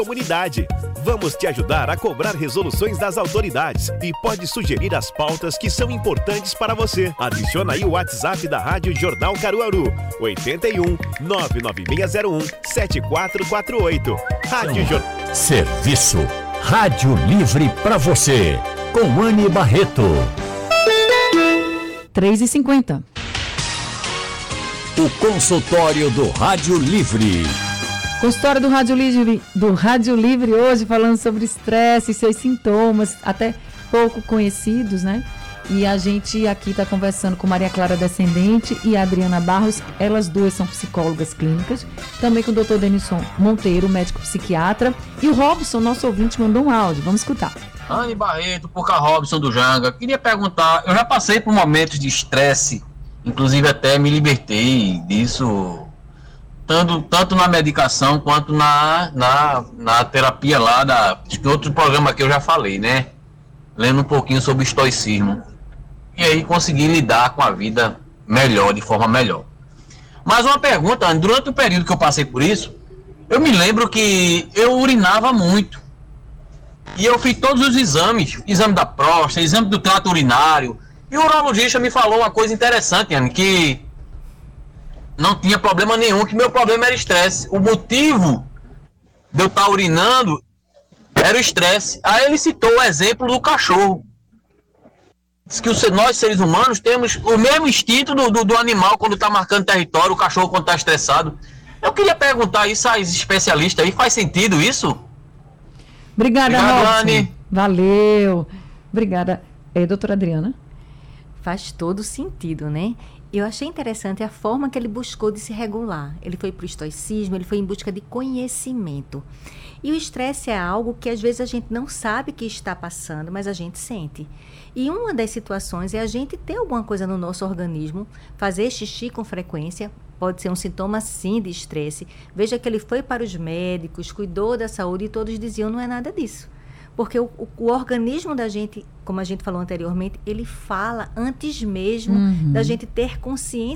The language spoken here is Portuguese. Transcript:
comunidade. Vamos te ajudar a cobrar resoluções das autoridades e pode sugerir as pautas que são importantes para você. Adiciona aí o WhatsApp da Rádio Jornal Caruaru, 81 99601 7448. Rádio Jornal. Serviço Rádio Livre para você, com Anne Barreto. 3h50. O consultório do Rádio Livre. Consultório do Rádio Livre hoje falando sobre estresse e seus sintomas, até pouco conhecidos, né? E a gente aqui está conversando com Maria Clara Descendente e Adriana Barros, elas duas são psicólogas clínicas, também com o Dr. Denilson Monteiro, médico psiquiatra, e o Robson, nosso ouvinte, mandou um áudio, vamos escutar. Anne Barreto, Puca Robson do Janga, queria perguntar, eu já passei por momentos de estresse, inclusive até me libertei disso, tanto na medicação quanto na terapia lá, de outro programa que eu já falei, né? Lendo um pouquinho sobre estoicismo. E aí consegui lidar com a vida melhor, de forma melhor. Mas uma pergunta, Anne, durante o período que eu passei por isso, eu me lembro que eu urinava muito. E eu fiz todos os exames, exame da próstata, exame do trato urinário, e o urologista me falou uma coisa interessante, Anne, que não tinha problema nenhum, que meu problema era estresse. O motivo de eu estar urinando era o estresse. Aí ele citou o exemplo do cachorro. Diz que nós, seres humanos, temos o mesmo instinto do animal quando está marcando território, o cachorro quando está estressado. Eu queria perguntar isso aos especialistas aí, faz sentido isso? Obrigada, Robson. Anne. Valeu. Obrigada. Doutora Adriana? Faz todo sentido, né? Eu achei interessante a forma que ele buscou de se regular. Ele foi para o estoicismo, ele foi em busca de conhecimento. E o estresse é algo que às vezes a gente não sabe que está passando, mas a gente sente. E uma das situações é a gente ter alguma coisa no nosso organismo, fazer xixi com frequência, pode ser um sintoma sim de estresse. Veja que ele foi para os médicos, cuidou da saúde e todos diziam não é nada disso. Porque o organismo da gente, como a gente falou anteriormente, ele fala antes mesmo da gente ter consciência